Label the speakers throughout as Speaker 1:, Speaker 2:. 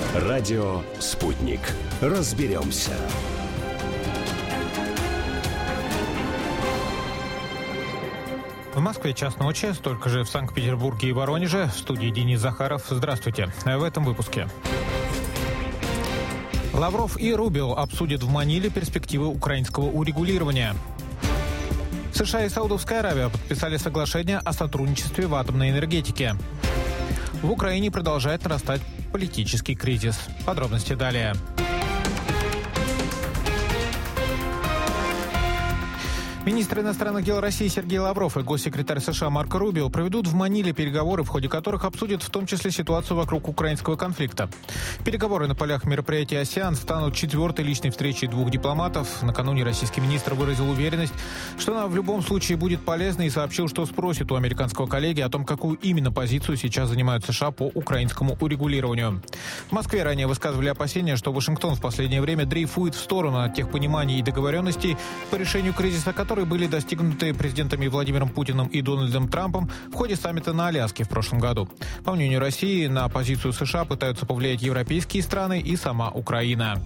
Speaker 1: Радио «Спутник». Разберемся.
Speaker 2: В Москве час ночи, столько же в Санкт-Петербурге и Воронеже. В студии Денис Захаров. Здравствуйте. В этом выпуске. Лавров и Рубио обсудят в Маниле перспективы украинского урегулирования. США и Саудовская Аравия подписали соглашение о сотрудничестве в атомной энергетике. В Украине продолжает нарастать политический кризис. Подробности далее. Министр иностранных дел России Сергей Лавров и госсекретарь США Марко Рубио проведут в Маниле переговоры, в ходе которых обсудят в том числе ситуацию вокруг украинского конфликта. Переговоры на полях мероприятия «АСЕАН» станут четвертой личной встречей двух дипломатов. Накануне российский министр выразил уверенность, что она в любом случае будет полезна, и сообщил, что спросит у американского коллеги о том, какую именно позицию сейчас занимают США по украинскому урегулированию. В Москве ранее высказывали опасения, что Вашингтон в последнее время дрейфует в сторону от тех пониманий и договоренностей по решению кризиса, которые были достигнуты президентами Владимиром Путиным и Дональдом Трампом в ходе саммита на Аляске в прошлом году. По мнению России, на позицию США пытаются повлиять европейские страны и сама Украина.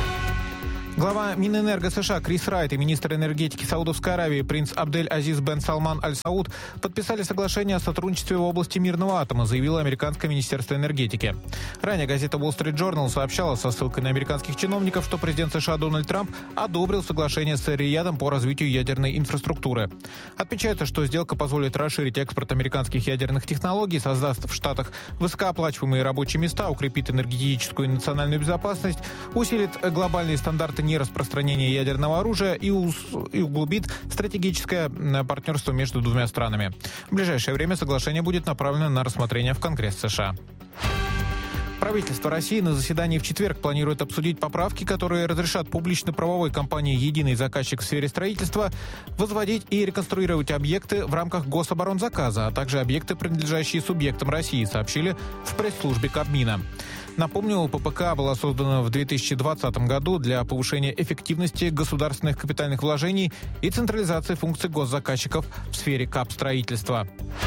Speaker 2: Глава Минэнерго США Крис Райт и министр энергетики Саудовской Аравии принц Абдель-Азиз бен Салман Аль-Сауд подписали соглашение о сотрудничестве в области мирного атома, заявило американское министерство энергетики. Ранее газета Wall Street Journal сообщала со ссылкой на американских чиновников, что президент США Дональд Трамп одобрил соглашение с Эр-Риядом по развитию ядерной инфраструктуры. Отмечается, что сделка позволит расширить экспорт американских ядерных технологий, создаст в Штатах высокооплачиваемые рабочие места, укрепит энергетическую и национальную безопасность, усилит глобальные стандарты нераспространения ядерного оружия и углубит стратегическое партнерство между двумя странами. В ближайшее время соглашение будет направлено на рассмотрение в Конгресс США. Правительство России на заседании в четверг планирует обсудить поправки, которые разрешат публично-правовой компании «Единый заказчик» в сфере строительства возводить и реконструировать объекты в рамках гособоронзаказа, а также объекты, принадлежащие субъектам России, сообщили в пресс-службе Кабмина. Напомню, ППК была создана в 2020 году для повышения эффективности государственных капитальных вложений и централизации функций госзаказчиков в сфере капстроительства.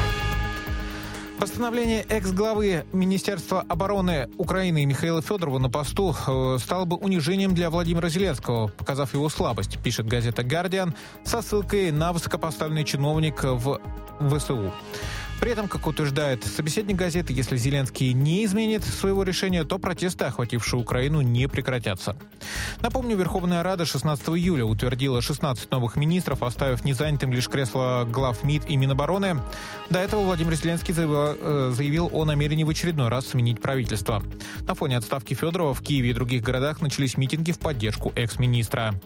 Speaker 2: Постановление экс-главы Министерства обороны Украины Михаила Федорова на посту стало бы унижением для Владимира Зеленского, показав его слабость, пишет газета «Гардиан» со ссылкой на высокопоставленный чиновник в ВСУ. При этом, как утверждает собеседник газеты, если Зеленский не изменит своего решения, то протесты, охватившие Украину, не прекратятся. Напомню, Верховная Рада 16 июля утвердила 16 новых министров, оставив незанятым лишь кресло глав МИД и Минобороны. До этого Владимир Зеленский заявил о намерении в очередной раз сменить правительство. На фоне отставки Федорова в Киеве и других городах начались митинги в поддержку экс-министра.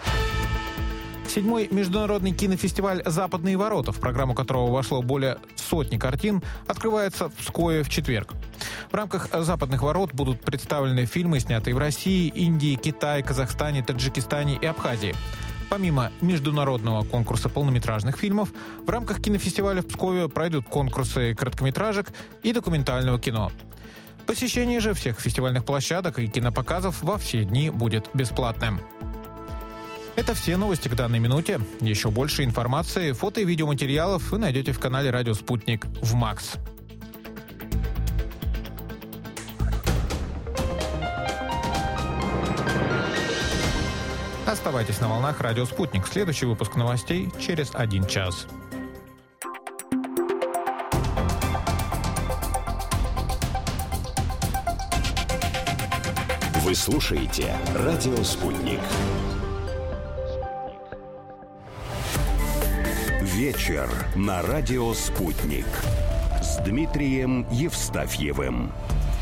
Speaker 2: 7-й международный кинофестиваль «Западные ворота», в программу которого вошло более сотни картин, открывается в Пскове в четверг. В рамках «Западных ворот» будут представлены фильмы, снятые в России, Индии, Китае, Казахстане, Таджикистане и Абхазии. Помимо международного конкурса полнометражных фильмов, в рамках кинофестиваля в Пскове пройдут конкурсы короткометражек и документального кино. Посещение же всех фестивальных площадок и кинопоказов во все дни будет бесплатным. Это все новости к данной минуте. Еще больше информации, фото и видеоматериалов вы найдете в канале «Радио Спутник» в МАКС. Оставайтесь на волнах «Радио Спутник». Следующий выпуск новостей через 1 час.
Speaker 1: Вы слушаете «Радио Спутник». Вечер на радио «Спутник» с Дмитрием Евстафьевым.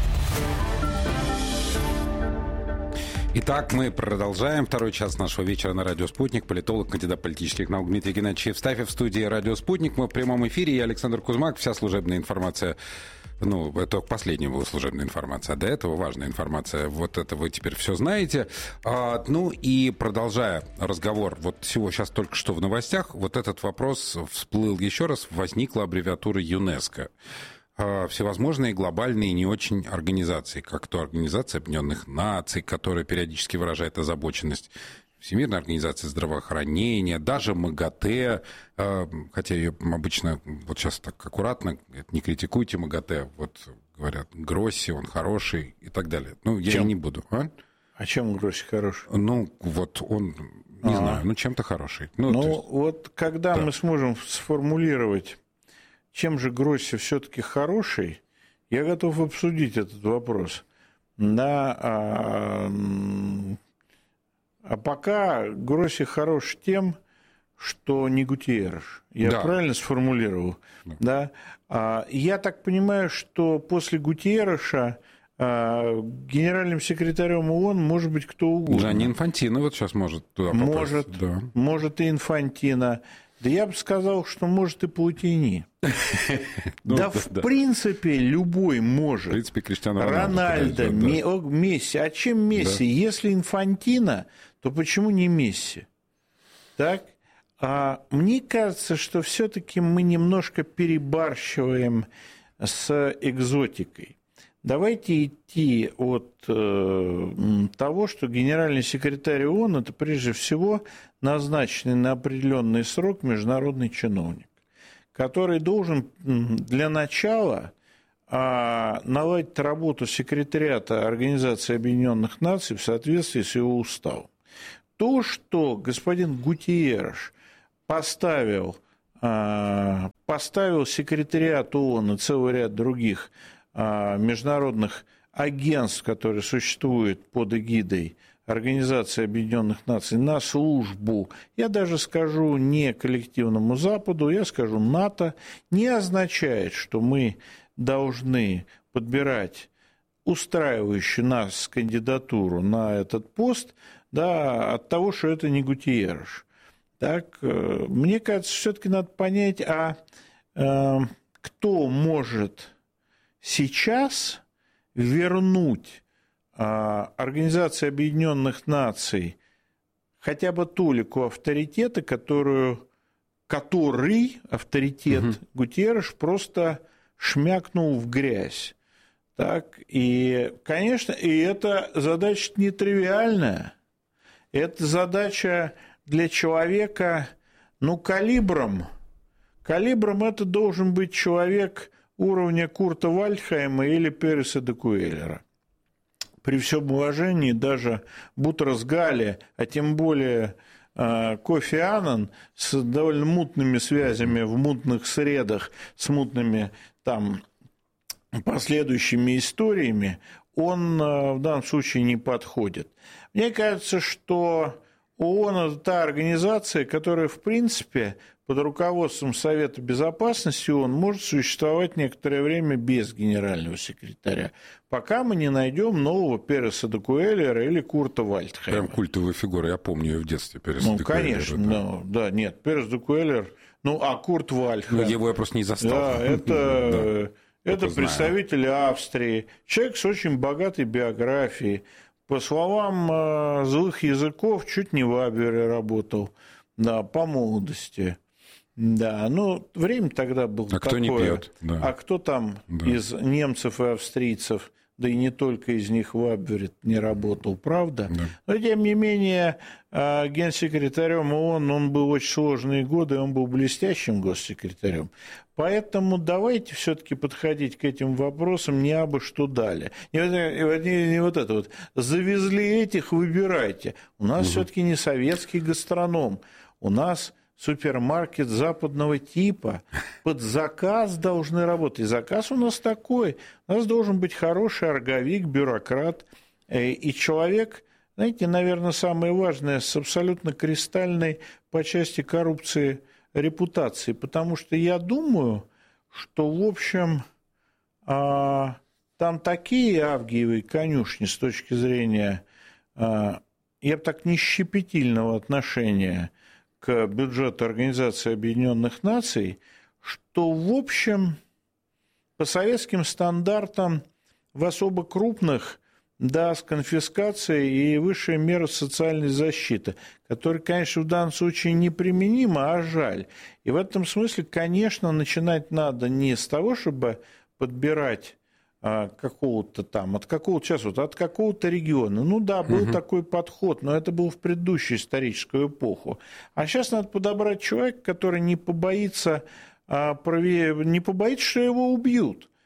Speaker 3: Итак, мы продолжаем второй час нашего вечера на радио «Спутник». Политолог, кандидат политических наук Дмитрий Геннадьевич Евстафьев в студии радио «Спутник». Мы в прямом эфире. Я Александр Кузьмак. Вся служебная информация... это последняя была служебная информация, а до этого важная информация. Вот это вы теперь все знаете. И продолжая разговор, сейчас только что в новостях, этот вопрос всплыл еще раз, возникла аббревиатура ЮНЕСКО. Всевозможные глобальные не очень организации, как то Организация Объединенных Наций, которая периодически выражает озабоченность, Всемирная организация здравоохранения, даже МАГАТЭ, хотя ее обычно, сейчас так аккуратно, не критикуйте МАГАТЭ, говорят. Гросси, он хороший и так далее. Ну, я и не буду.
Speaker 4: А чем Гросси хороший?
Speaker 3: Ну, вот он, не знаю, ну, чем-то хороший. Ну,
Speaker 4: есть... вот когда мы сможем сформулировать, чем же Гросси все-таки хороший, я готов обсудить этот вопрос. Да, а пока Гросси хорош тем, что не Гутиерреш. Я правильно сформулировал? Да. Я так понимаю, что после Гутиерреша генеральным секретарем ООН может быть кто угодно.
Speaker 3: Да, не Инфантино вот сейчас может туда попасть.
Speaker 4: Может и Инфантино. Да я бы сказал, что может и Платини. Да, в принципе, любой может.
Speaker 3: В принципе, Криштиану
Speaker 4: Рональдо, Месси. А чем Месси? Если Инфантино, то почему не Месси? Так? Мне кажется, что все-таки мы немножко перебарщиваем с экзотикой. Давайте идти от того, что генеральный секретарь ООН – это прежде всего назначенный на определенный срок международный чиновник, который должен для начала наладить работу секретариата Организации Объединенных Наций в соответствии с его уставом. То, что господин Гутиерреш поставил секретариат ООН и целый ряд других международных агентств, которые существуют под эгидой Организации Объединенных Наций, на службу, я даже скажу не коллективному Западу, я скажу НАТО, не означает, что мы должны подбирать устраивающую нас кандидатуру на этот пост, да, от того, что это не Гутиерреш. Так, мне кажется, все-таки надо понять, кто может сейчас вернуть Организации Объединенных Наций хотя бы толику авторитета, который авторитет Гутиерреш просто шмякнул в грязь. Так, и, конечно, и эта задача нетривиальная. Это задача для человека, калибром. Калибром это должен быть человек уровня Курта Вальдхайма или Переса де Куэллера. При всем уважении даже Бутрос Гали, а тем более Кофи Аннан с довольно мутными связями в мутных средах, с мутными там последующими историями, он в данном случае не подходит. Мне кажется, что ООН – это та организация, которая, в принципе, под руководством Совета Безопасности ООН может существовать некоторое время без генерального секретаря, пока мы не найдем нового Переса де Куэллера или Курта Вальдхайма.
Speaker 3: Прям культовая фигура, я помню ее в детстве, Переса де Куэллера.
Speaker 4: Конечно, нет, Перес де Куэллер, Курт Вальдхайм.
Speaker 3: Его я просто не застал.
Speaker 4: Да, это представитель Австрии, человек с очень богатой биографией. По словам злых языков, чуть не в Абвере работал, да, по молодости. Да, время тогда было такое.
Speaker 3: Кто не пьет? Да.
Speaker 4: А кто там из немцев и австрийцев, да и не только из них в Абвере не работал, правда? Да. Но, тем не менее, генсекретарем ООН он был очень сложные годы, он был блестящим госсекретарем. Поэтому давайте все-таки подходить к этим вопросам не абы что дали. Не вот это вот. Завезли этих, выбирайте. У нас все-таки не советский гастроном. У нас супермаркет западного типа. Под заказ должны работать. И заказ у нас такой. У нас должен быть хороший орговик, бюрократ и человек, знаете, наверное, самое важное, с абсолютно кристальной по части коррупции репутации. Потому что я думаю, что, в общем, там такие авгиевые конюшни с точки зрения, я бы так, не щепетильного отношения к бюджету Организации Объединенных Наций, что, в общем, по советским стандартам в особо крупных, да, с конфискацией и высшая мера социальной защиты, которая, конечно, в данном случае неприменима, а жаль. И в этом смысле, конечно, начинать надо не с того, чтобы подбирать какого-то там, от какого-то региона. Был такой подход, но это был в предыдущую историческую эпоху. А сейчас надо подобрать человека, который не побоится, что его убьют.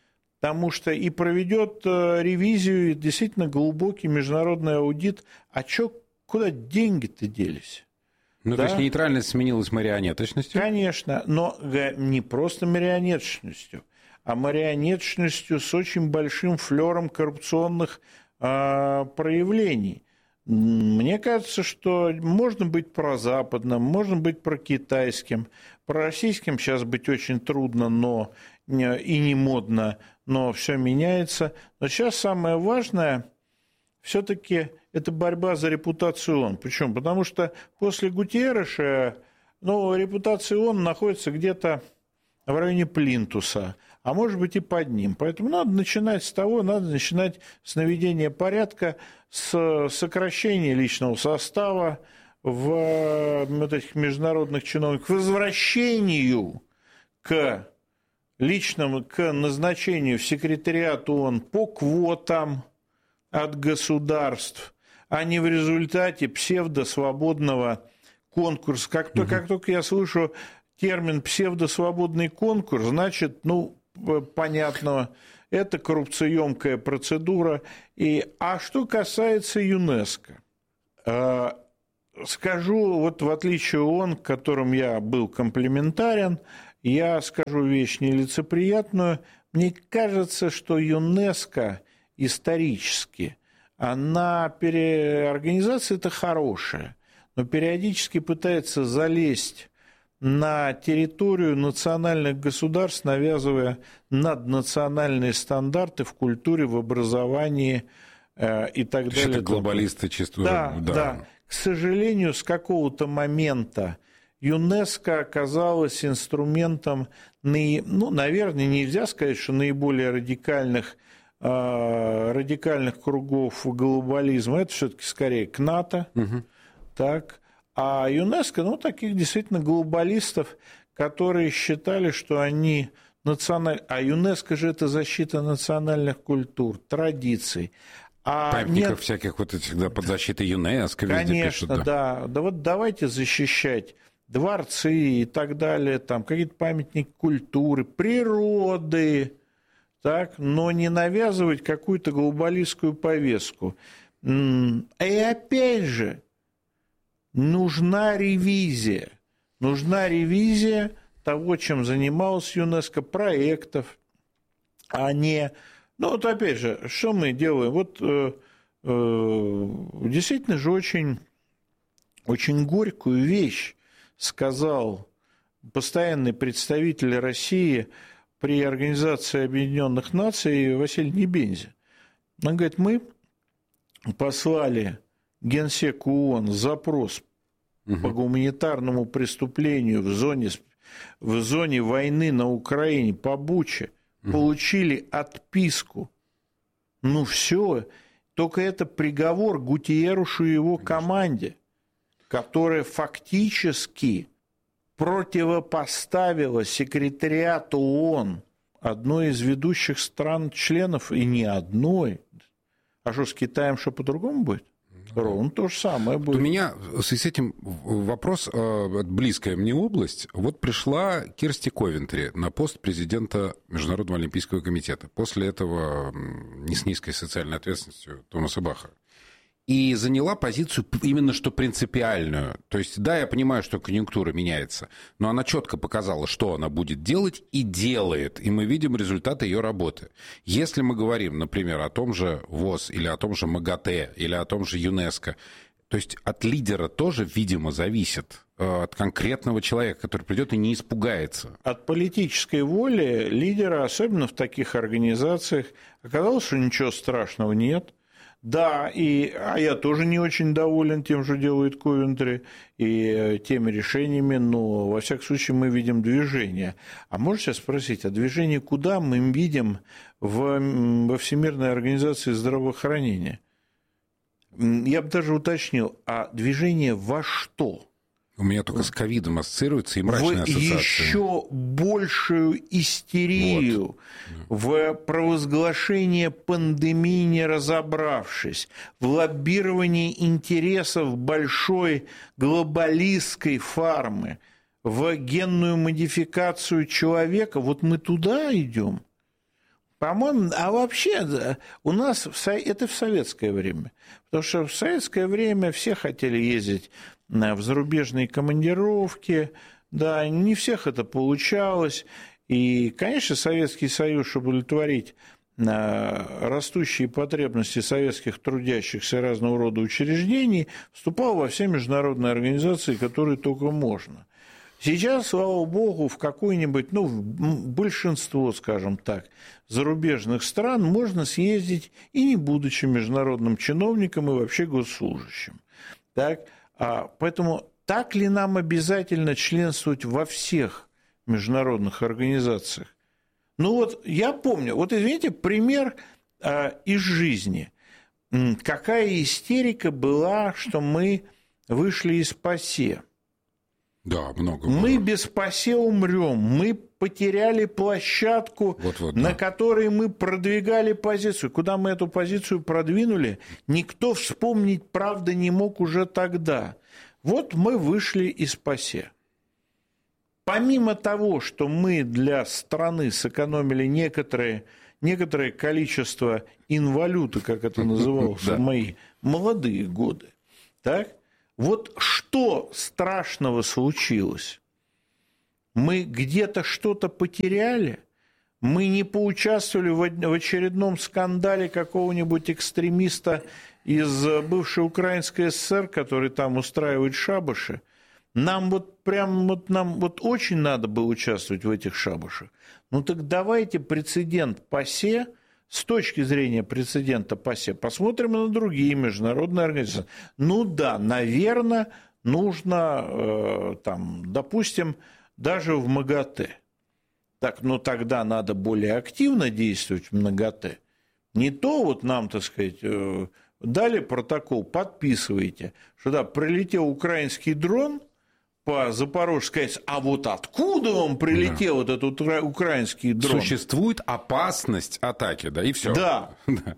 Speaker 4: потому что и проведет ревизию, и действительно глубокий международный аудит. А куда деньги-то делись?
Speaker 3: Ну, да? То есть нейтральность сменилась марионеточностью?
Speaker 4: Конечно, но не просто марионеточностью, а марионеточностью с очень большим флером коррупционных проявлений. Мне кажется, что можно быть прозападным, можно быть прокитайским, пророссийским сейчас быть очень трудно, но и не модно, но все меняется. Но сейчас самое важное все-таки это борьба за репутацию ООН. Почему? Потому что после Гутерреша, репутация ООН находится где-то в районе плинтуса, а может быть и под ним. Поэтому надо начинать с того, надо начинать с наведения порядка, с сокращения личного состава в этих международных чиновников, к возвращению к назначению в секретариат ООН по квотам от государств, а не в результате псевдосвободного конкурса. Как только я слышу термин «псевдосвободный конкурс», значит, понятно, это коррупциемкая процедура. А что касается ЮНЕСКО, скажу, в отличие от ООН, к которым я был комплиментарен, я скажу вещь нелицеприятную. Мне кажется, что ЮНЕСКО исторически, организация-то хорошая, но периодически пытается залезть на территорию национальных государств, навязывая наднациональные стандарты в культуре, в образовании и так далее.
Speaker 3: Это глобалисты чисто.
Speaker 4: Да. К сожалению, с какого-то момента ЮНЕСКО оказалось инструментом, наверное, нельзя сказать, что наиболее радикальных кругов глобализма. Это все-таки скорее к НАТО. Так. А ЮНЕСКО, таких действительно глобалистов, которые считали, что они национальные... А ЮНЕСКО же это защита национальных культур, традиций.
Speaker 3: Памятников всяких этих, под защитой ЮНЕСКО везде пишут.
Speaker 4: Конечно, да. Давайте защищать дворцы и так далее, какие-то памятники культуры, природы, так, но не навязывать какую-то глобалистскую повестку. И опять же, нужна ревизия того, чем занималась ЮНЕСКО, проектов, а не... опять же, что мы делаем? Действительно же очень, очень горькую вещь сказал постоянный представитель России при Организации Объединенных Наций Василий Небензя. Он говорит, мы послали Генсеку ООН запрос по гуманитарному преступлению в зоне войны на Украине, по Буче, получили отписку. Все, только это приговор Гутеррешу и его команде, которая фактически противопоставила секретариату ООН одной из ведущих стран-членов, и не одной. А что, с Китаем что по-другому будет? Ровно то же самое будет.
Speaker 3: У меня в связи с этим вопрос, близкая мне область. Пришла Кирсти Ковентри на пост президента Международного олимпийского комитета. После этого не с низкой социальной ответственностью Томаса Баха. И заняла позицию именно что принципиальную. То есть, да, я понимаю, что конъюнктура меняется, но она четко показала, что она будет делать, и делает. И мы видим результаты ее работы. Если мы говорим, например, о том же ВОЗ, или о том же МАГАТЭ, или о том же ЮНЕСКО, то есть от лидера тоже, видимо, зависит, от конкретного человека, который придет и не испугается.
Speaker 4: От политической воли лидера, особенно в таких организациях, оказалось, что ничего страшного нет. Да, я тоже не очень доволен тем, что делает Ковентри, и теми решениями, но, во всяком случае, мы видим движение. А можете спросить, а движение куда мы видим во Всемирной организации здравоохранения? Я бы даже уточнил, а движение во что?
Speaker 3: У меня только с ковидом ассоциируется и мрачная ассоциация.
Speaker 4: Еще большую истерию в провозглашение пандемии, не разобравшись, в лоббировании интересов большой глобалистской фармы, в генную модификацию человека. Мы туда идем. По-моему, а вообще у нас это в советское время. Потому что в советское время все хотели ездить в зарубежные командировки, да, не всех это получалось. И, конечно, Советский Союз, чтобы удовлетворить растущие потребности советских трудящихся разного рода учреждений, вступал во все международные организации, которые только можно. Сейчас, слава богу, в какое-нибудь, большинство, скажем так, зарубежных стран можно съездить и не будучи международным чиновником и вообще госслужащим. Так? Поэтому так ли нам обязательно членствовать во всех международных организациях? Я помню, извините, пример из жизни. Какая истерика была, что мы вышли из ПАСЕ.
Speaker 3: Да, много было.
Speaker 4: Мы без ПАСЕ умрем. Мы потеряли площадку, на которой мы продвигали позицию. Куда мы эту позицию продвинули, никто вспомнить, правда, не мог уже тогда. Мы вышли из ПАСЕ. Помимо того, что мы для страны сэкономили некоторое количество инвалюты, как это называлось в мои молодые годы, так? Что страшного случилось? Мы где-то что-то потеряли? Мы не поучаствовали в очередном скандале какого-нибудь экстремиста из бывшей Украинской ССР, который там устраивает шабаши? Нам очень надо было участвовать в этих шабашах. Так давайте прецедент ПАСЕ, с точки зрения прецедента ПАСЕ, посмотрим на другие международные организации. Наверное, нужно, допустим, даже в МАГАТЭ. Но тогда надо более активно действовать в МАГАТЭ. Не то нам, так сказать, дали протокол, подписывайте, что прилетел украинский дрон по Запорожской, откуда он прилетел, этот украинский дрон?
Speaker 3: Существует опасность атаки, и все.
Speaker 4: Да.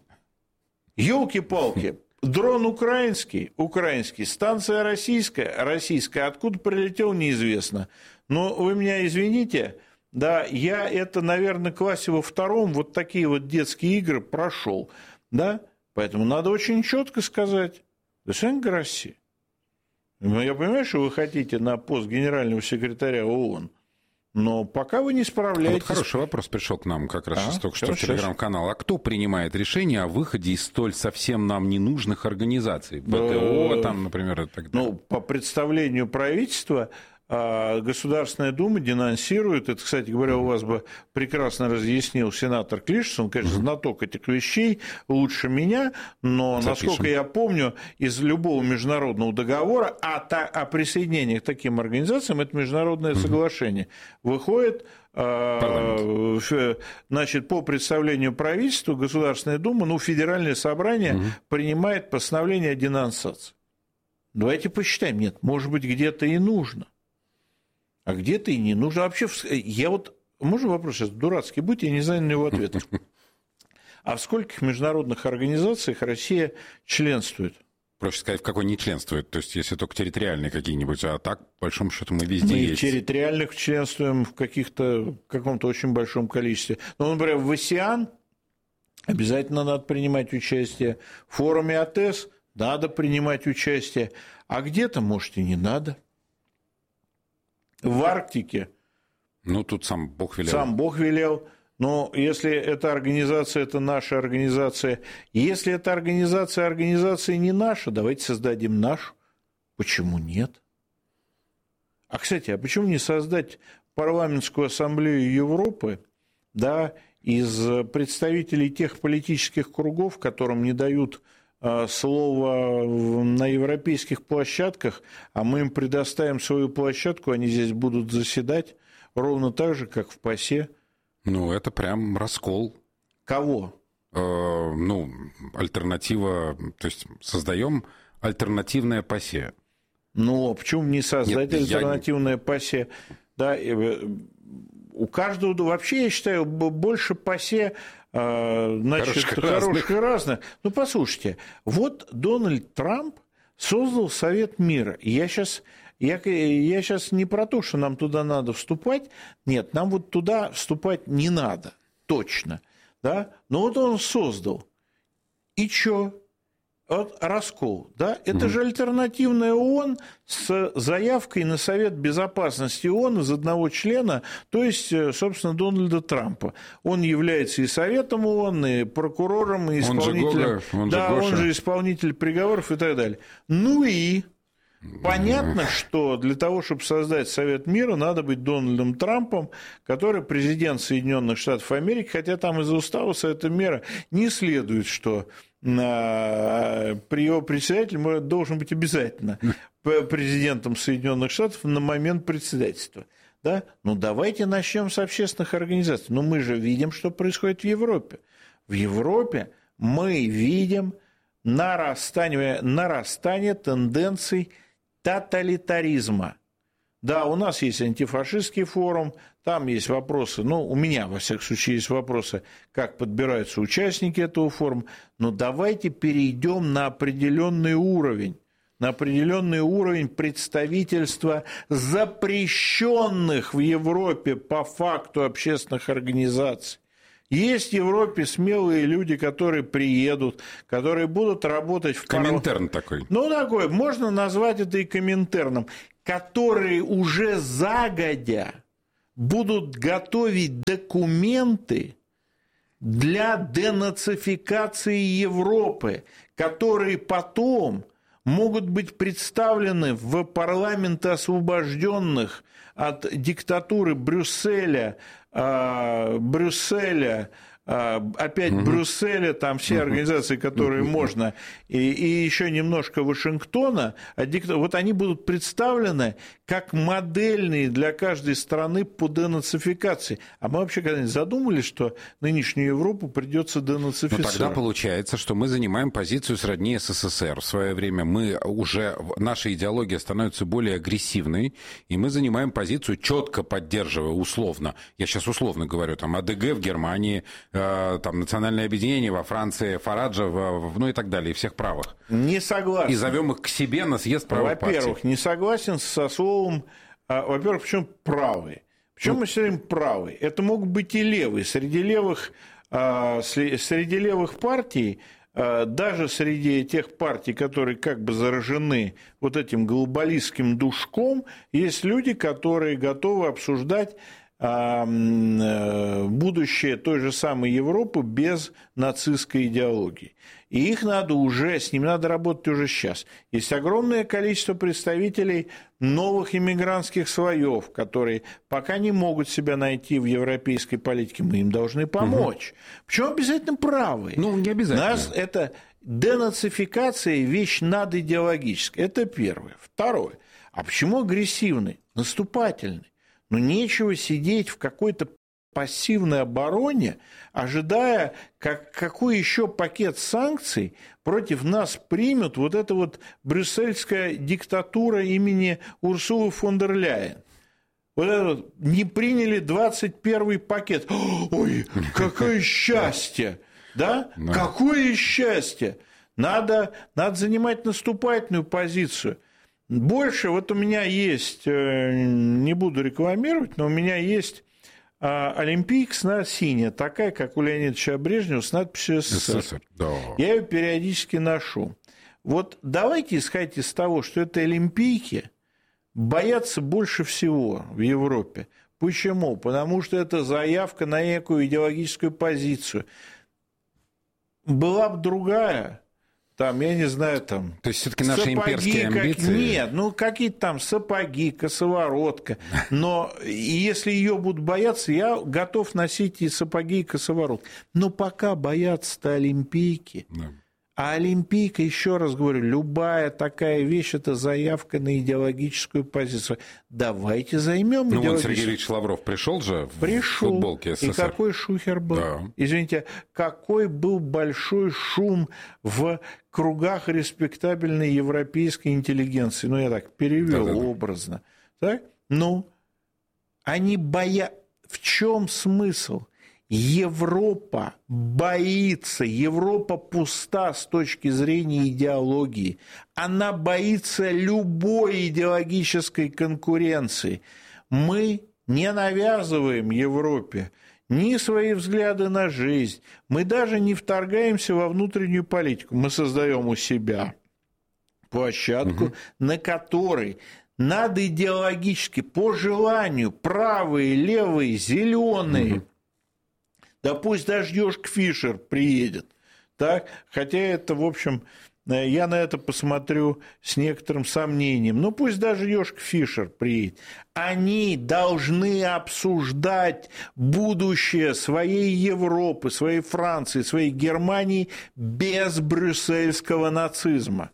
Speaker 4: Ёлки-палки. Дрон украинский, станция российская, откуда прилетел, неизвестно. Но вы меня извините, я это, наверное, в классе во втором такие детские игры прошел, поэтому надо очень четко сказать: до свидания, Россия. Я понимаю, что вы хотите на пост генерального секретаря ООН, но пока вы не справляетесь...
Speaker 3: Хороший вопрос пришел к нам как раз только что в телеграм-канал. А кто принимает решение о выходе из столь совсем нам ненужных организаций? ПТО, например, и так далее.
Speaker 4: По представлению правительства, Государственная Дума денонсирует, это, кстати говоря, у вас бы прекрасно разъяснил сенатор Клишес, он, конечно, знаток этих вещей лучше меня, но, насколько я помню, из любого международного договора о присоединении к таким организациям, это международное соглашение, выходит, по представлению правительства, Государственная Дума, Федеральное собрание принимает постановление о денонсации. Давайте посчитаем, нет, может быть, где-то и нужно. А где-то и не нужно. Вообще, можно вопрос сейчас дурацкий быть, я не знаю на него ответа. А в скольких международных организациях Россия членствует?
Speaker 3: Проще сказать, в какой не членствует. То есть, если только территориальные какие-нибудь, а так, по большому счету, мы везде есть.
Speaker 4: Мы в территориальных членствуем в каком-то очень большом количестве. Например, в АСЕАН обязательно надо принимать участие. В форуме АТЭС надо принимать участие. А где-то, может, и не надо. В Арктике.
Speaker 3: Тут сам Бог велел.
Speaker 4: Сам Бог велел. Но если эта организация, это наша организация. Если эта организация не наша, давайте создадим нашу. Почему нет? Кстати, почему не создать парламентскую ассамблею Европы, из представителей тех политических кругов, которым не дают слово на европейских площадках, а мы им предоставим свою площадку, они здесь будут заседать ровно так же, как в ПАСЕ.
Speaker 3: Это прям раскол.
Speaker 4: Кого?
Speaker 3: Альтернатива, то есть создаем альтернативное ПАСЕ.
Speaker 4: Почему не создать альтернативное ПАСЕ? У каждого, вообще, я считаю, больше ПАСЕ, хороших и разных. Послушайте, Дональд Трамп создал Совет мира. И я сейчас не про то, что нам туда надо вступать. Нет, нам туда вступать не надо. Точно. да? Ну вот он создал. И чё? Вот раскол, да? Это же альтернативная ООН с заявкой на Совет Безопасности ООН из одного члена, то есть, собственно, Дональда Трампа. Он является и Советом ООН, и прокурором, и исполнителем... Он же исполнитель приговоров и так далее. Ну и... Понятно, что для того, чтобы создать Совет мира, надо быть Дональдом Трампом, который президент Соединенных Штатов Америки, хотя там из устава Совета мира не следует, что при его председателе должен быть обязательно президентом Соединенных Штатов на момент председательства. Да? Ну, давайте начнем с общественных организаций. Но мы же видим, что происходит в Европе. В Европе мы видим нарастание тенденций тоталитаризма. Да, у нас есть антифашистский форум, там есть вопросы, ну, у меня, во всяком случае, есть вопросы, как подбираются участники этого форума, но давайте перейдем на определенный уровень представительства запрещенных в Европе по факту общественных организаций. Есть в Европе смелые люди, которые приедут, которые будут работать в
Speaker 3: Коминтерн такой.
Speaker 4: Ну, такой, можно назвать это и Коминтерном, которые уже загодя будут готовить документы для денацификации Европы, которые потом могут быть представлены в парламенты освобожденных от диктатуры Брюсселя, Брюсселя, там все организации, которые можно, и еще немножко Вашингтона, вот они будут представлены как модельные для каждой страны по денацификации. А мы вообще когда-нибудь задумались, что нынешнюю Европу придется денацифицировать?
Speaker 3: Но тогда получается, что мы занимаем позицию сродни СССР. В свое время наша идеология становится более агрессивной, и мы занимаем позицию, четко поддерживая условно, я сейчас условно говорю, там АДГ в Германии, там национальное объединение во Франции, Фараджа, ну и так далее, и всех правых.
Speaker 4: Не согласен.
Speaker 3: И зовем их к себе на съезд правых партий.
Speaker 4: Во-первых, не согласен со словом. Во-первых, почему правые? Почему мы все время правые? Это могут быть и левые. Среди левых партий, даже среди тех партий, которые как бы заражены вот этим глобалистским душком, есть люди, которые готовы обсуждать будущее той же самой Европы без нацистской идеологии. И с ними надо работать уже сейчас. Есть огромное количество представителей новых иммигрантских слоев, которые пока не могут себя найти в европейской политике. Мы им должны помочь. Причем обязательно правые.
Speaker 3: Ну, не обязательно.
Speaker 4: Это денацификация – вещь надидеологическая. Это первое. Второе. А почему агрессивный? Наступательный. Но нечего сидеть в какой-то пассивной обороне, ожидая, какой еще пакет санкций против нас примет вот эта вот брюссельская диктатура имени Урсулы фон дер Ляйен. Вот это вот, не приняли 21-й пакет. Ой, какое счастье! Да? Какое счастье! Надо занимать наступательную позицию. Больше, вот у меня есть, не буду рекламировать, но у меня есть олимпийка синяя, такая, как у Леонида Ильича Брежнева, с надписью СССР. Да. Я ее периодически ношу. Вот давайте исходить из того, что это олимпийки боятся больше всего в Европе. Почему? Потому что это заявка на некую идеологическую позицию. Была бы другая... Там, я не знаю, там...
Speaker 3: То есть, все-таки наши имперские амбиции...
Speaker 4: Нет, какие-то там сапоги, косоворотка. Но если ее будут бояться, я готов носить и сапоги, и косоворотку. Но пока боятся-то олимпийки. Да. А олимпийка, еще раз говорю, любая такая вещь – это заявка на идеологическую позицию. Давайте займем идеологическую.
Speaker 3: Вот Сергей Ильич Лавров пришел же в футболке СССР.
Speaker 4: И какой шухер был. Да. Извините, какой был большой шум в кругах респектабельной европейской интеллигенции. Я так перевел образно. Так? Они боятся. В чем смысл? Европа боится, Европа пуста с точки зрения идеологии. Она боится любой идеологической конкуренции. Мы не навязываем Европе ни свои взгляды на жизнь. Мы даже не вторгаемся во внутреннюю политику. Мы создаем у себя площадку, на которой надо идеологически, по желанию, правые, левые, зеленые, да пусть даже Йошка Фишер приедет, так? Хотя это, в общем, я на это посмотрю с некоторым сомнением. Но пусть даже Йошка Фишер приедет. Они должны обсуждать будущее своей Европы, своей Франции, своей Германии без брюссельского нацизма.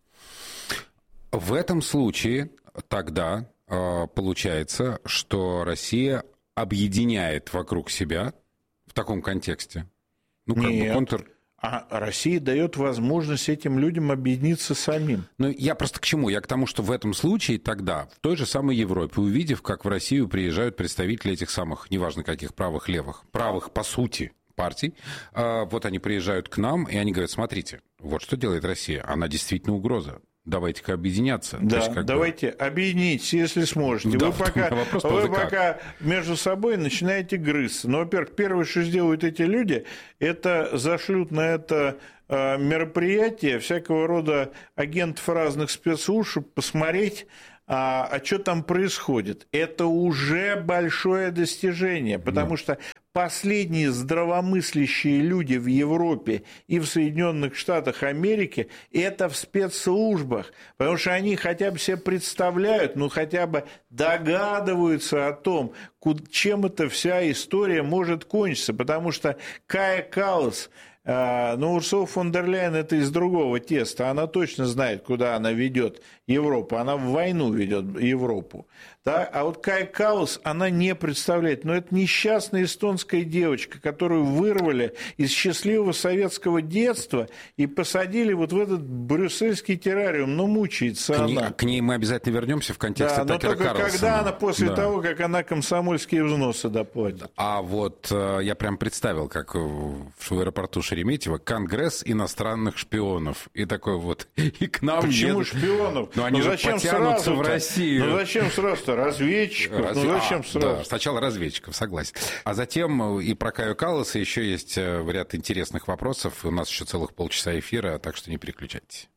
Speaker 3: В этом случае тогда получается, что Россия объединяет вокруг себя в таком контексте. Ну, как бы
Speaker 4: А Россия дает возможность этим людям объединиться самим.
Speaker 3: Ну, я просто к чему? Я к тому, что в этом случае тогда, в той же самой Европе, увидев, как в Россию приезжают представители этих самых, неважно каких, правых, левых, правых, по сути, партий, вот они приезжают к нам, и они говорят, смотрите, вот что делает Россия, она действительно угроза. Давайте-ка объединяться.
Speaker 4: Да, давайте объединитесь, если сможете. Да, вы пока между собой начинаете грызться. Но, во-первых, первое, что сделают эти люди, это зашлют на это мероприятие всякого рода агентов разных спецслужб, чтобы посмотреть, а что там происходит. Это уже большое достижение, потому что последние здравомыслящие люди в Европе и в Соединенных Штатах Америки – это в спецслужбах, потому что они хотя бы себе представляют, ну хотя бы догадываются о том, чем эта вся история может кончиться, потому что Кая Каллас, Урсула фон дер Ляйен – это из другого теста. Она точно знает, куда она ведет Европу. Она в войну ведет Европу. Да? А вот Кая Каллас, она не представляет. Но это несчастная эстонская девочка, которую вырвали из счастливого советского детства и посадили вот в этот брюссельский террариум. Но мучается она.
Speaker 3: К ней мы обязательно вернемся в контексте Такера Карлсона.
Speaker 4: Но только когда она, после того, как она комсомольские взносы доплатит.
Speaker 3: А вот я прям представил, как в аэропорту Шереметьево Конгресс иностранных шпионов. И такой вот, и к нам
Speaker 4: Почему шпионов?
Speaker 3: Ну, они же потянутся в Россию.
Speaker 4: Ну, зачем сразу-то? Разведчиков? Зачем сразу?
Speaker 3: Да, сначала разведчиков, согласен. А затем и про Каю Калласа еще есть ряд интересных вопросов. У нас еще целых полчаса эфира, так что не переключайтесь.